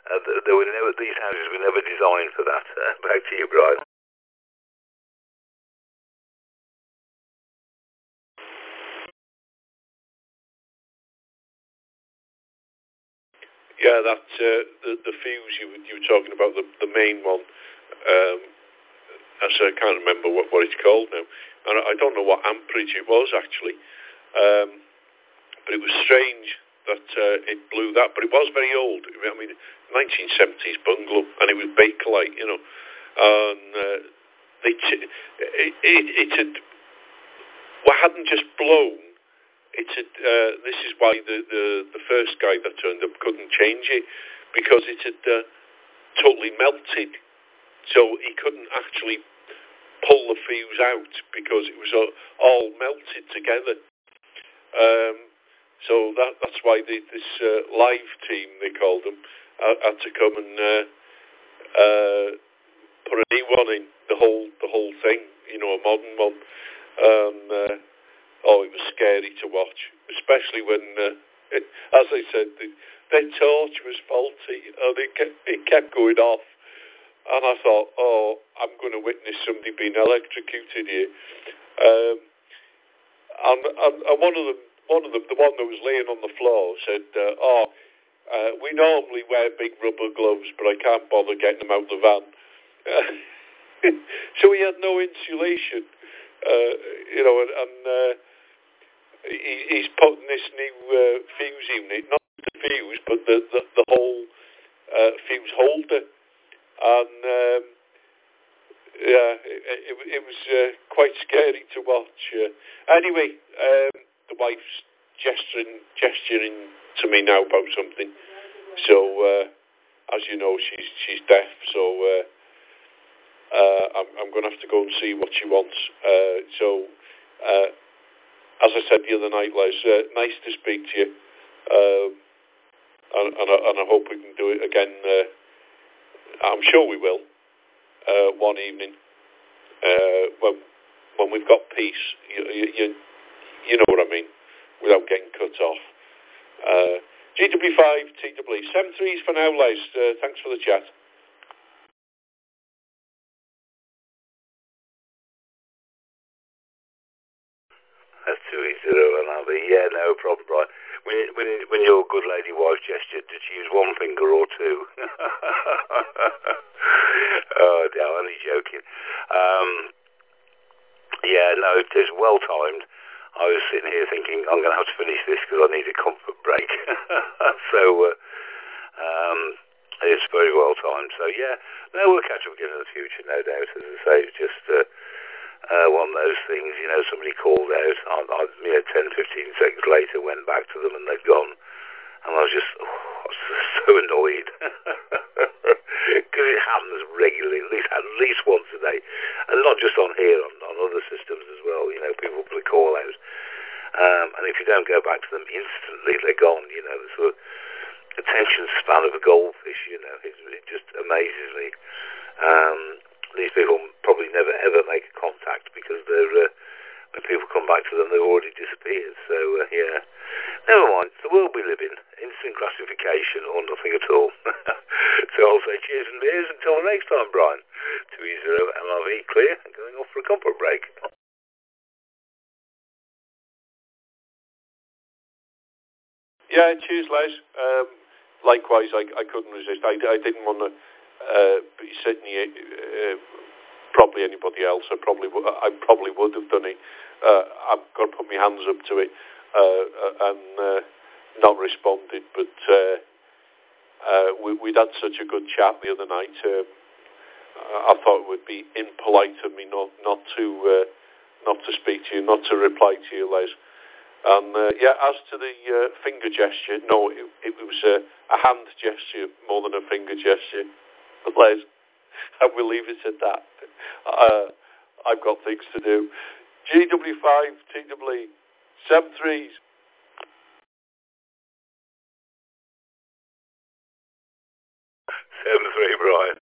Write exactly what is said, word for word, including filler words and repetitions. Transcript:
Uh, they were never, these houses were never designed for that. Uh, back to you, Brian. Yeah, that uh, the the fuse you you were talking about, the the main one. Um, I I can't remember what, what it's called now, and I don't know what amperage it was actually. Um, but it was strange that uh, it blew that. But it was very old. I mean, nineteen seventies bungalow, and it was Bakelite, you know, and uh, they t- it, it, it had well hadn't just blown. It had, uh, this is why the, the, the first guy that turned up couldn't change it, because it had uh, totally melted. So he couldn't actually pull the fuse out because it was all, all melted together. Um, so that, that's why they, this uh, live team, they called them, uh, had to come and uh, uh, put a new one in, the whole the whole thing, you know, a modern one. Um, uh, Oh, it was scary to watch, especially when, uh, it, as I said, the, their torch was faulty and it kept, it kept going off. And I thought, oh, I'm going to witness somebody being electrocuted here. Um, and, and, and one of them, one of them, the one that was laying on the floor, said, uh, "Oh, uh, we normally wear big rubber gloves, but I can't bother getting them out of the van." So he had no insulation, uh, you know, and. and uh, He, he's putting this new uh, fuse unit, not the fuse, but the the, the whole uh, fuse holder, and um, yeah, it, it, it was uh, quite scary to watch. Uh, anyway, um, the wife's gesturing gesturing to me now about something. So, uh, as you know, she's she's deaf, so uh, uh, I'm I'm going to have to go and see what she wants. Uh, so. Uh, As I said the other night, Les, uh, nice to speak to you, um, and, and, I, and I hope we can do it again. Uh, I'm sure we will, uh, one evening, uh, when when we've got peace. You, you, you know what I mean, without getting cut off. Uh, G W five, T W E, seven threes for now, Les. Uh, thanks for the chat. That's two eight zero and I'll be, yeah, no problem, Brian. When, when, when your good lady wife gestured, did she use one finger or two? Oh, dear, I'm only joking. Um, yeah, no, it is well timed. I was sitting here thinking, I'm going to have to finish this because I need a comfort break. So, uh, um, it's very well timed. So, yeah, no, we'll catch up again in the future, no doubt. As I say, it's just... Uh, Uh, one of those things, you know, somebody called out, I, I, you know, ten, fifteen seconds later, went back to them and they'd gone. And I was just, oh, I was just so annoyed. Because it happens regularly, at least, at least once a day. And not just on here, on, on other systems as well, you know, people put a call out. Um, and if you don't go back to them instantly, they're gone, you know, the sort of attention span of a goldfish, you know, it, it just amazes me. Um, these people probably never ever make a contact because they're, uh, when people come back to them, they've already disappeared. So, uh, yeah, never mind. It's the world we live in. Instant gratification or nothing at all. So I'll say cheers and beers until the next time, Brian. two E zero M R V clear and going off for a comfort break. Yeah, cheers, Les. Um, likewise, I, I couldn't resist. I, I didn't want to uh, be sitting here. Uh, probably anybody else. I probably w- I probably would have done it. Uh, I've got to put my hands up to it uh, and uh, not responded. But uh, uh, we, we'd had such a good chat the other night. Uh, I thought it would be impolite of me not not to uh, not to speak to you, not to reply to you, Les. And uh, yeah, as to the uh, finger gesture, no, it, it was uh, a hand gesture more than a finger gesture. But Les, I will leave it at that. Uh, I've got things to do. G W five, T W E, seven threes. seven three, Brian.